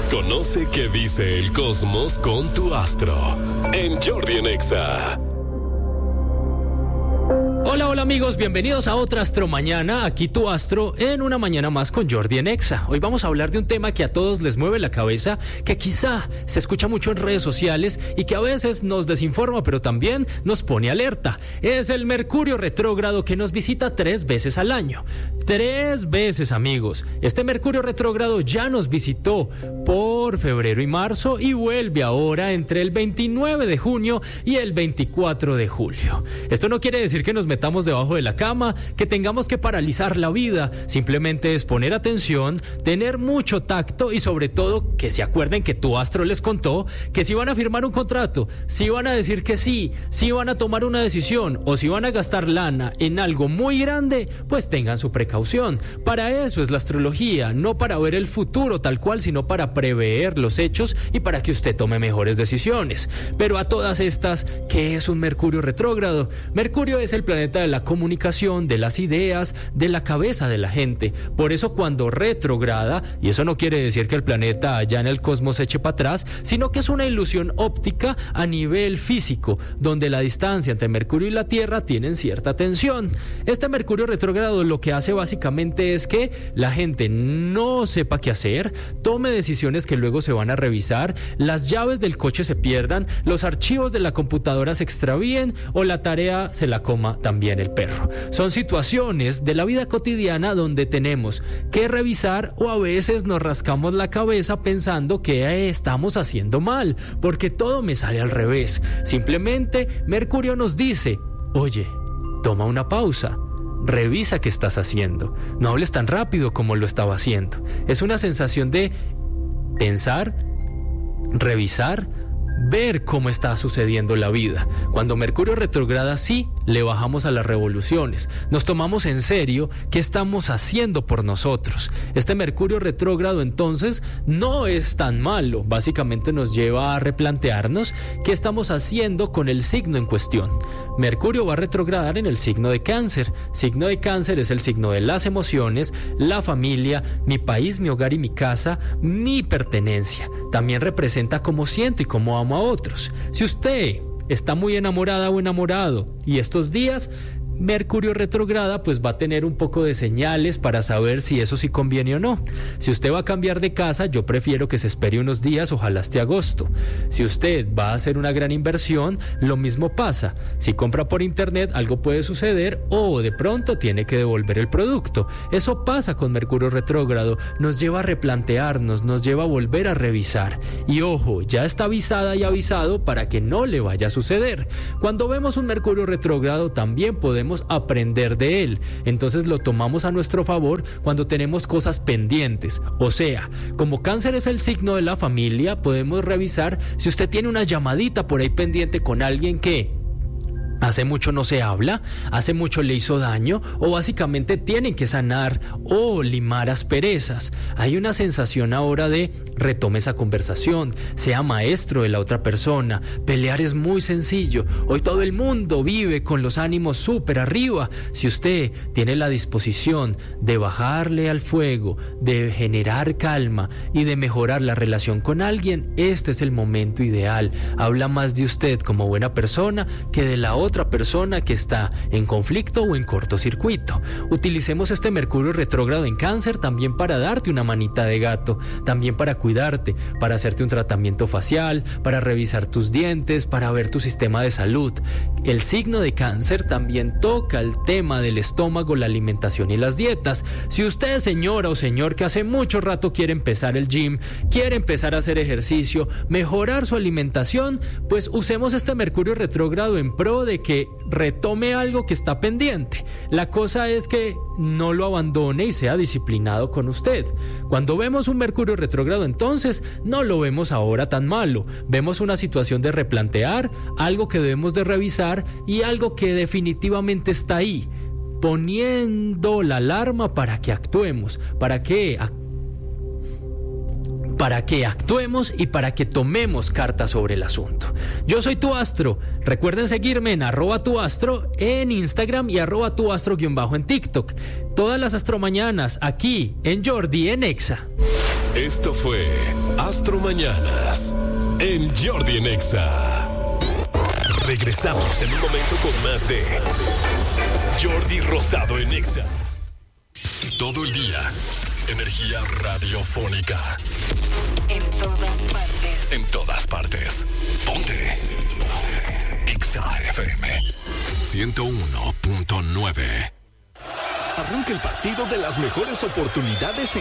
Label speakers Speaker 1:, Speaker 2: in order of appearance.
Speaker 1: Conoce qué dice el cosmos con tu astro en Jordi en Exa.
Speaker 2: Hola amigos, bienvenidos a otra Astro Mañana, aquí tu astro en una mañana más con Jordi en Exa. Hoy vamos a hablar de un tema que a todos les mueve la cabeza, que quizá se escucha mucho en redes sociales y que a veces nos desinforma, pero también nos pone alerta. Es el Mercurio retrógrado que nos visita 3 veces al año. 3 veces, amigos. Este Mercurio retrógrado ya nos visitó por febrero y marzo y vuelve ahora entre el 29 de junio y el 24 de julio. Esto no quiere decir que nos metamos debajo de la cama, que tengamos que paralizar la vida. Simplemente es poner atención, tener mucho tacto y sobre todo que se acuerden que tu astro les contó que si van a firmar un contrato, si van a decir que sí, si van a tomar una decisión o si van a gastar lana en algo muy grande, pues tengan su precaución. Para eso es la astrología, no para ver el futuro tal cual, sino para prever los hechos y para que usted tome mejores decisiones. Pero a todas estas, ¿qué es un Mercurio retrógrado? Mercurio es el planeta de la comunicación, de las ideas, de la cabeza de la gente. Por eso cuando retrograda, y eso no quiere decir que el planeta allá en el cosmos se eche para atrás, sino que es una ilusión óptica a nivel físico, donde la distancia entre Mercurio y la Tierra tienen cierta tensión. Este Mercurio retrógrado lo que hace básicamente es que la gente no sepa qué hacer, tome decisiones que luego se van a revisar, las llaves del coche se pierdan, los archivos de la computadora se extravíen o la tarea se la coma también el perro. Son situaciones de la vida cotidiana donde tenemos que revisar o a veces nos rascamos la cabeza pensando que estamos haciendo mal, porque todo me sale al revés. Simplemente Mercurio nos dice, oye, toma una pausa. Revisa qué estás haciendo. No hables tan rápido como lo estaba haciendo. Es una sensación de pensar, revisar, ver cómo está sucediendo la vida. Cuando Mercurio retrograda, sí, le bajamos a las revoluciones. Nos tomamos en serio qué estamos haciendo por nosotros. Este Mercurio retrógrado entonces no es tan malo. Básicamente nos lleva a replantearnos qué estamos haciendo con el signo en cuestión. Mercurio va a retrogradar en el signo de Cáncer. Signo de Cáncer es el signo de las emociones, la familia, mi país, mi hogar y mi casa, mi pertenencia. También representa cómo siento y cómo amo a otros. Si usted está muy enamorada o enamorado y estos días Mercurio retrograda, pues va a tener un poco de señales para saber si eso sí conviene o no. Si usted va a cambiar de casa, yo prefiero que se espere unos días, ojalá hasta agosto. Si usted va a hacer una gran inversión, lo mismo pasa. Si compra por internet, algo puede suceder o de pronto tiene que devolver el producto. Eso pasa con Mercurio retrógrado, nos lleva a replantearnos, nos lleva a volver a revisar. Y ojo, ya está avisada y avisado para que no le vaya a suceder. Cuando vemos un Mercurio retrógrado, también podemos aprender de él. Entonces lo tomamos a nuestro favor cuando tenemos cosas pendientes. O sea, como Cáncer es el signo de la familia, podemos revisar si usted tiene una llamadita por ahí pendiente con alguien que hace mucho no se habla, hace mucho le hizo daño o básicamente tienen que sanar o limar asperezas. Hay una sensación ahora de retome esa conversación, sea maestro de la otra persona. Pelear es muy sencillo. Hoy todo el mundo vive con los ánimos súper arriba. Si usted tiene la disposición de bajarle al fuego, de generar calma y de mejorar la relación con alguien, este es el momento ideal. Habla más de usted como buena persona que de la otra persona que está en conflicto o en cortocircuito. Utilicemos este Mercurio retrógrado en Cáncer también para darte una manita de gato, también para cuidarte, para hacerte un tratamiento facial, para revisar tus dientes, para ver tu sistema de salud. El signo de Cáncer también toca el tema del estómago, la alimentación y las dietas. Si usted, señora o señor, que hace mucho rato quiere empezar el gym, quiere empezar a hacer ejercicio, mejorar su alimentación, pues usemos este Mercurio retrógrado en pro de que retome algo que está pendiente. La cosa es que no lo abandone y sea disciplinado con usted. Cuando vemos un Mercurio retrógrado, entonces no lo vemos ahora tan malo. Vemos una situación de replantear, algo que debemos de revisar y algo que definitivamente está ahí, poniendo la alarma para que actuemos, para que actuemos y para que tomemos cartas sobre el asunto. Yo soy tu astro. Recuerden seguirme en @tuastro en Instagram y @tuastro_ en TikTok. Todas las astromañanas aquí en Jordi en Exa.
Speaker 1: Esto fue Astro Mañanas en Jordi en Exa. Regresamos en un momento con más de Jordi Rosado en Exa. Todo el día, energía radiofónica.
Speaker 3: En todas partes.
Speaker 1: En todas partes. Ponte. Exa FM 101.9.
Speaker 4: Arranca el partido de las mejores oportunidades en